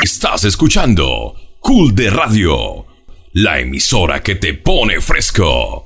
Estás escuchando Cool de Radio, la emisora que te pone fresco.